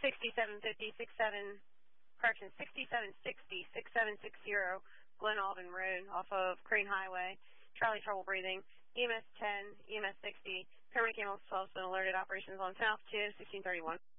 6750, 6760, 6760, Glen Alden Road off of Crane Highway. Charlie, trouble breathing. EMS 10, EMS 60, paramedic ambulance 12 has been alerted. Operations on south to 1631.